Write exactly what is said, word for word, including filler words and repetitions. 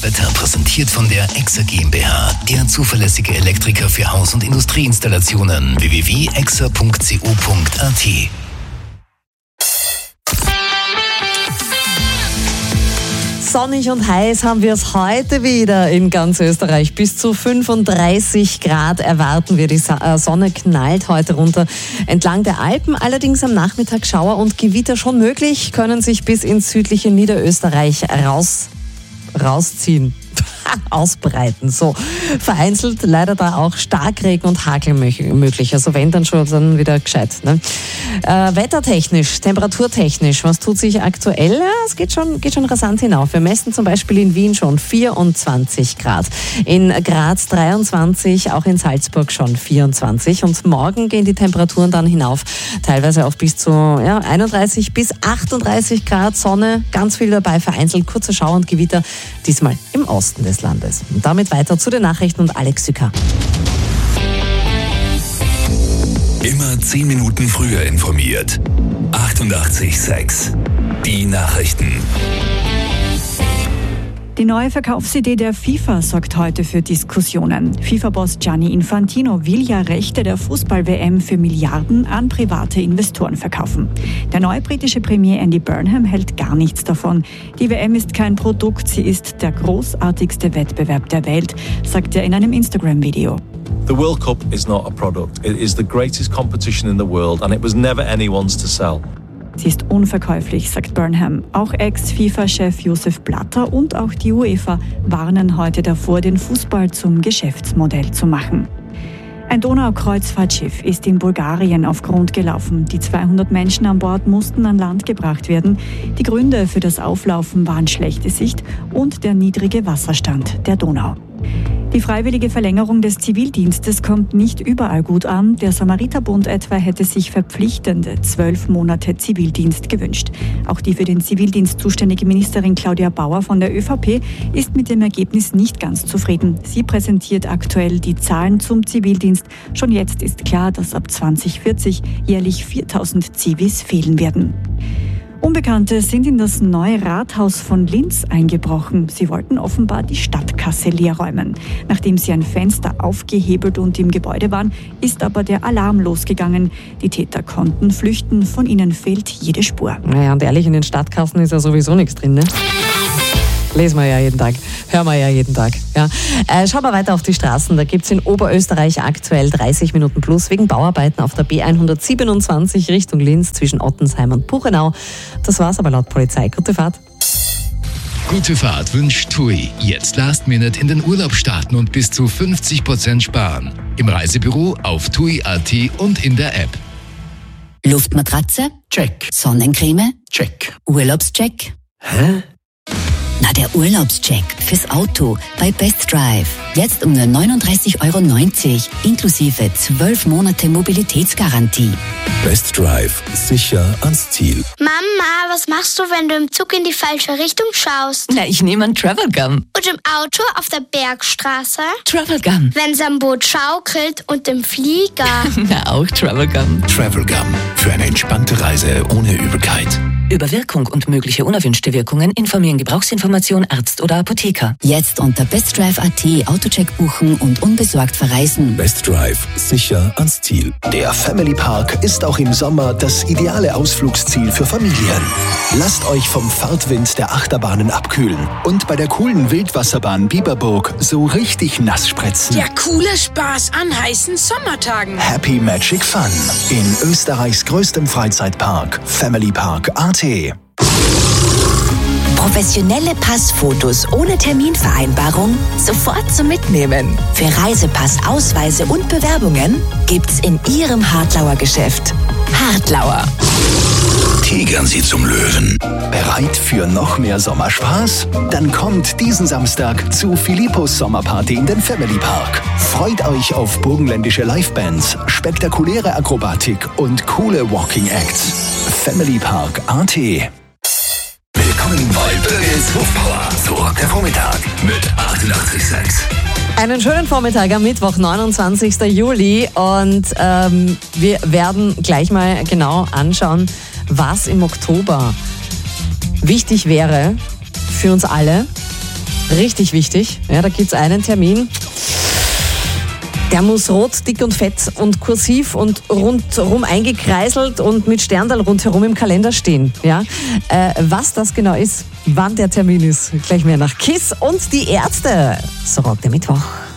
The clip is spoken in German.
Wetter präsentiert von der Exa GmbH, der zuverlässige Elektriker für Haus- und Industrieinstallationen. w w w punkt exa punkt co punkt a t. Sonnig und heiß haben wir es heute wieder in ganz Österreich. Bis zu fünfunddreißig Grad erwarten wir. Die Sonne knallt heute runter entlang der Alpen. Allerdings am Nachmittag Schauer und Gewitter schon möglich, können sich bis ins südliche Niederösterreich raus, rausziehen. ausbreiten. So, vereinzelt leider da auch Starkregen und Hagel möglich. Also wenn, dann schon dann wieder gescheit. Ne? Äh, wettertechnisch, temperaturtechnisch, was tut sich aktuell? Ja, es geht schon, geht schon rasant hinauf. Wir messen zum Beispiel in Wien schon vierundzwanzig Grad, in Graz dreiundzwanzig, auch in Salzburg schon vierundzwanzig. Und morgen gehen die Temperaturen dann hinauf, teilweise auf bis zu ja, einunddreißig bis achtunddreißig Grad, Sonne, ganz viel dabei, vereinzelt kurze Schauer und Gewitter, diesmal im Osten des Landes. Und damit weiter zu den Nachrichten und Alex Sücker. Immer zehn Minuten früher informiert. achtundachtzig Komma sechs. Die Nachrichten. Die neue Verkaufsidee der FIFA sorgt heute für Diskussionen. FIFA-Boss Gianni Infantino will ja Rechte der Fußball-W M für Milliarden an private Investoren verkaufen. Der neue britische Premier Andy Burnham hält gar nichts davon. Die W M ist kein Produkt, sie ist der großartigste Wettbewerb der Welt, sagt er in einem Instagram-Video. The World Cup is not a product. It is the greatest competition in the world and it was never anyone's to sell. Sie ist unverkäuflich, sagt Burnham. Auch Ex-FIFA-Chef Josef Blatter und auch die UEFA warnen heute davor, den Fußball zum Geschäftsmodell zu machen. Ein Donaukreuzfahrtschiff ist in Bulgarien auf Grund gelaufen. Die zweihundert Menschen an Bord mussten an Land gebracht werden. Die Gründe für das Auflaufen waren schlechte Sicht und der niedrige Wasserstand der Donau. Die freiwillige Verlängerung des Zivildienstes kommt nicht überall gut an. Der Samariterbund etwa hätte sich verpflichtende zwölf Monate Zivildienst gewünscht. Auch die für den Zivildienst zuständige Ministerin Claudia Bauer von der ÖVP ist mit dem Ergebnis nicht ganz zufrieden. Sie präsentiert aktuell die Zahlen zum Zivildienst. Schon jetzt ist klar, dass ab zwanzig vierzig jährlich viertausend Zivis fehlen werden. Unbekannte sind in das neue Rathaus von Linz eingebrochen. Sie wollten offenbar die Stadtkasse leerräumen. Nachdem sie ein Fenster aufgehebelt und im Gebäude waren, ist aber der Alarm losgegangen. Die Täter konnten flüchten, von ihnen fehlt jede Spur. Naja, und ehrlich, in den Stadtkassen ist ja sowieso nichts drin, ne? Lesen wir ja jeden Tag, hören wir ja jeden Tag. Ja. Äh, schauen wir weiter auf die Straßen. Da gibt es in Oberösterreich aktuell dreißig Minuten plus wegen Bauarbeiten auf der B hundertsiebenundzwanzig Richtung Linz zwischen Ottensheim und Buchenau. Das war's aber laut Polizei. Gute Fahrt. Gute Fahrt wünscht TUI. Jetzt Last Minute in den Urlaub starten und bis zu fünfzig Prozent sparen. Im Reisebüro, auf tui punkt a t und in der App. Luftmatratze? Check. Sonnencreme? Check. Urlaubscheck? Hä? Na, der Urlaubscheck fürs Auto bei Best Drive. Jetzt um nur neununddreißig Euro neunzig, inklusive zwölf Monate Mobilitätsgarantie. Best Drive. Sicher ans Ziel. Mama, was machst du, wenn du im Zug in die falsche Richtung schaust? Na, ich nehme einen Travel Gum. Und im Auto auf der Bergstraße? Travel Gum. Wenn's am Boot schaukelt und im Flieger? Na, auch Travel Gum. Travel Gum. Für eine entspannte Reise ohne Übelkeit. Über Wirkung und mögliche unerwünschte Wirkungen informieren Gebrauchsinformation Arzt oder Apotheker. Jetzt unter bestdrive punkt a t Autocheck buchen und unbesorgt verreisen. Best Drive. Sicher ans Ziel. Der Family Park ist auch im Sommer das ideale Ausflugsziel für Familien. Lasst euch vom Fahrtwind der Achterbahnen abkühlen und bei der coolen Wildwasserbahn Biberburg so richtig nass spritzen. Der coole Spaß an heißen Sommertagen. Happy Magic Fun in Österreichs größtem Freizeitpark, Family Park punkt a t. Professionelle Passfotos ohne Terminvereinbarung sofort zum Mitnehmen. Für Reisepass, Ausweise und Bewerbungen gibt's in Ihrem Hartlauer Geschäft. Hartlauer. Tigern Sie zum Löwen. Bereit für noch mehr Sommerspaß? Dann kommt diesen Samstag zu Philippos Sommerparty in den Family Park. Freut euch auf burgenländische Livebands, spektakuläre Akrobatik und coole Walking Acts. Family Park punkt a t. Willkommen bei Birgits Hofpower. So rockt der Vormittag mit achtundachtzig Komma sechs. Einen schönen Vormittag am Mittwoch, neunundzwanzigsten Juli. Und ähm, wir werden gleich mal genau anschauen, was im Oktober wichtig wäre für uns alle. richtig wichtig. Ja, da gibt es einen Termin. Der muss rot, dick und fett und kursiv und rundherum eingekreiselt und mit Sterndal rundherum im Kalender stehen. Ja? Äh, was das genau ist, wann der Termin ist, gleich mehr nach KISS und die Ärzte. So rockt der Mittwoch.